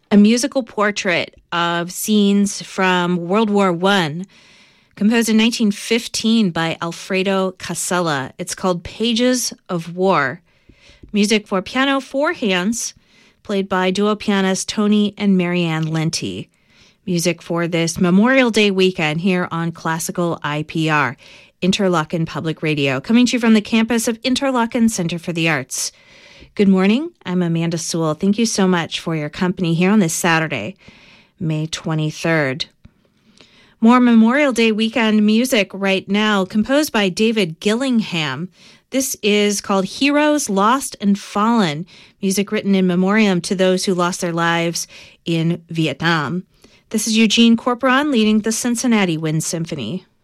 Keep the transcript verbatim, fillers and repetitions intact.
a musical portrait of scenes from World War One, composed in nineteen fifteen by Alfredo Casella. It's called Pages of War. Music for piano, four hands, played by duo pianists Tony and Marianne Lenti. Music for this Memorial Day weekend here on Classical I P R, Interlochen Public Radio, coming to you from the campus of Interlochen Center for the Arts. Good morning. I'm Amanda Sewell. Thank you so much for your company here on this Saturday, May twenty-third. More Memorial Day weekend music right now, composed by David Gillingham. This is called Heroes Lost and Fallen, music written in memoriam to those who lost their lives in Vietnam. This is Eugene Corporon leading the Cincinnati Wind Symphony.